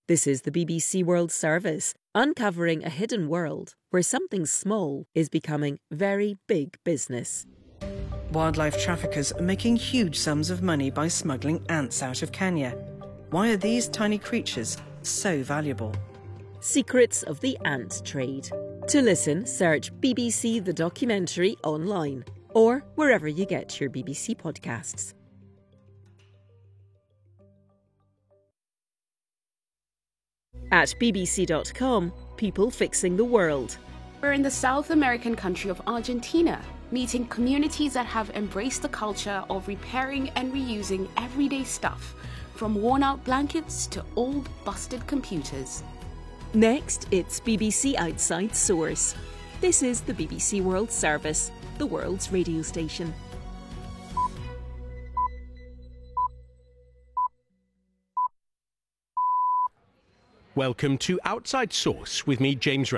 This is the BBC World Service, uncovering a hidden world where something small is becoming very big business. Wildlife traffickers are making huge sums of money by smuggling ants out of Kenya. Why are these tiny creatures so valuable? Secrets of the ant trade. To listen, search BBC The Documentary online or wherever you get your BBC podcasts. At bbc.com, people fixing the world. We're in the South American country of Argentina, meeting communities that have embraced the culture of repairing and reusing everyday stuff, from worn-out blankets to old, busted computers. Next, it's BBC Outside Source. This is the BBC World Service, the world's radio station. Welcome to Outside Source with me, James